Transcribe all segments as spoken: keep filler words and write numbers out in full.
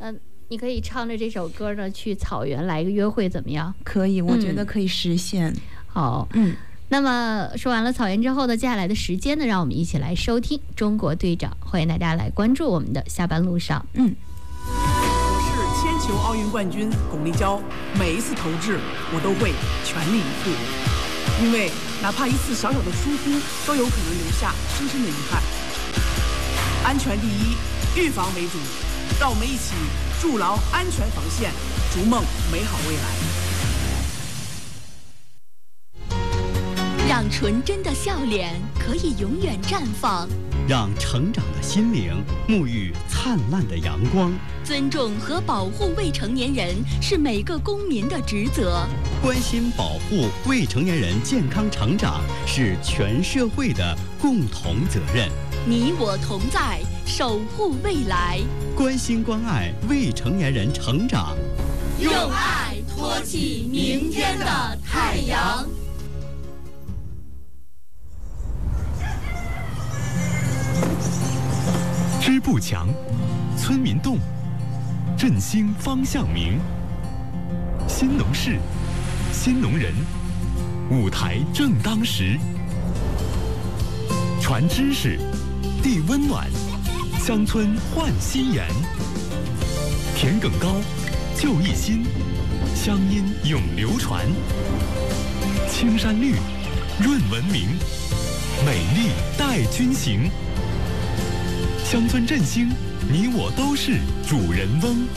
嗯、呃，你可以唱着这首歌呢，去草原来个约会，怎么样？ 可以，我觉得可以实现。 嗯、好， 嗯。 那么说完了草原之后呢，接下来的时间呢，让我们一起来收听中国队长，欢迎大家来关注我们的下班路上。 嗯， 我是铅球奥运冠军巩立姣，每一次投掷我都会全力以赴，因为哪怕一次小小的疏忽，都有可能留下深深的遗憾。安全第一，预防为主，让我们一起筑牢安全防线，逐梦美好未来。 让纯真的笑脸可以永远绽放， 让成长的心灵沐浴灿烂的阳光。 尊重和保护未成年人是每个公民的职责， 关心保护未成年人健康成长是全社会的共同责任。 你我同在，守护未来， 关心关爱未成年人成长， 用爱托起明天的太阳。 支部强，村民动，振兴方向明。新农事，新农人，舞台正当时。传知识，递温暖，乡村焕新颜。田埂高，就一心，乡音永流传。青山绿，润文明，美丽带军行。乡村振兴，你我都是主人翁。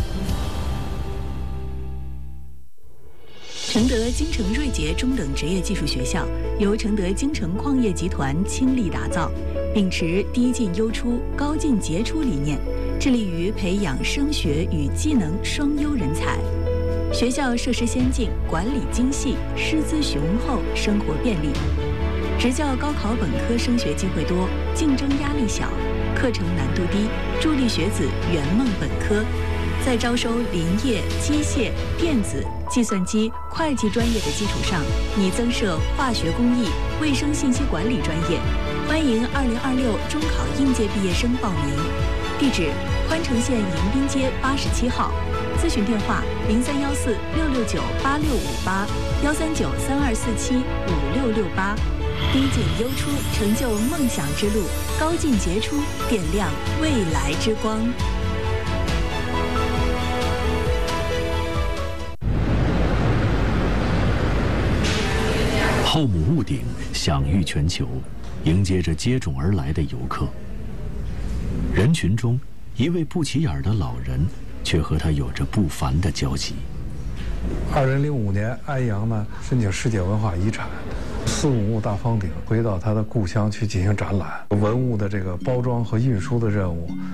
承德京城瑞杰中等职业技术学校由承德京城矿业集团倾力打造，秉持低进优出、高进杰出理念，致力于培养升学与技能双优人才。学校设施先进，管理精细，师资雄厚，生活便利。职教高考本科升学机会多，竞争压力小，课程难度低，助力学子圆梦本科。在招收林业、机械、电子、计算机、会计专业的基础上，拟增设化学工艺、卫生信息管理专业。欢迎二零二六中考应届毕业生报名。地址：宽城县迎宾街八十七号。咨询电话：零三幺四六六九八六五八幺三九三二四七五六六八。低进优出，成就梦想之路；高进杰出，点亮未来之光。 浩姆屋顶享誉全球，迎接着接踵而来的游客。人群中，一位不起眼的老人，却和他有着不凡的交集。 二零零五年，安阳呢申请世界文化遗产。四五木大方鼎回到他的故乡去进行展览，文物的这个包装和运输的任务